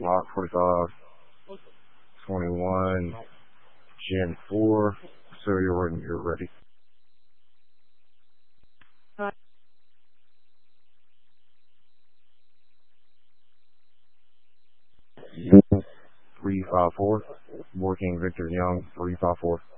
Block 45, 21, Gen 4. So you're ready. 354. Working Victor Young, 354.